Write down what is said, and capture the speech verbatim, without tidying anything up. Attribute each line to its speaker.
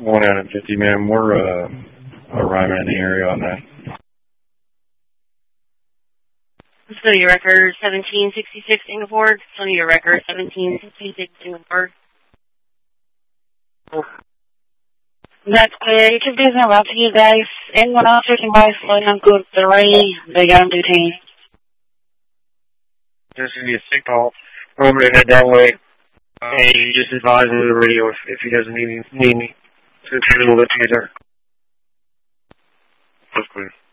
Speaker 1: one out of fifty, ma'am. We're uh, arriving in the area on that.
Speaker 2: Custodial record seventeen sixty-six Inglewood. Custodial record seventeen sixty-six Inglewood.
Speaker 3: That's clear. You can do them up to you guys. Anyone else who can buy floating on good three, they got them detained.
Speaker 4: This is a sick call. I'm going to head that way. Hey, you just advise me the radio if, if he doesn't need me. Need me. So, we'll get together. That's clear.